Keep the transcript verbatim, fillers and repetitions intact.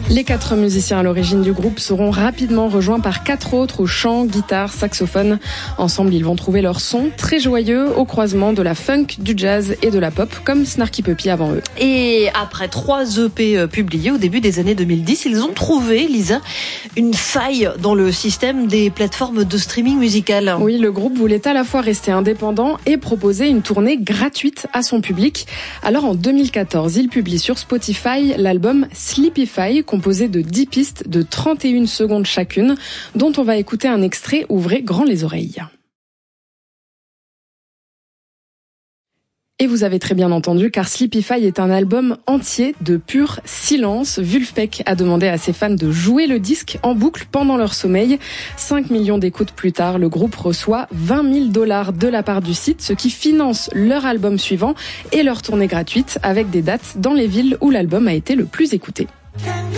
Les quatre musiciens à l'origine du groupe seront rapidement rejoints par quatre autres au chant, guitare, saxophone. Ensemble, ils vont trouver leur son très joyeux au croisement de la funk, du jazz et de la pop, comme Snarky Puppy avant eux. Et après trois E P publiés au début des années deux mille dix, ils ont trouvé, Lisa, une faille dans le système des plateformes de streaming musical. Oui, le groupe voulait à la fois rester indépendant et proposer une tournée gratuite à son public. Alors en deux mille quatorze, il publie sur Spotify l'album Sleepify, composé de dix pistes de trente et une secondes chacune, dont on va écouter un extrait. Ouvrez grand les oreilles. Et vous avez très bien entendu, car Sleepify est un album entier de pur silence. Vulfpeck a demandé à ses fans de jouer le disque en boucle pendant leur sommeil. cinq millions d'écoutes plus tard, le groupe reçoit vingt mille dollars de la part du site, ce qui finance leur album suivant et leur tournée gratuite avec des dates dans les villes où l'album a été le plus écouté.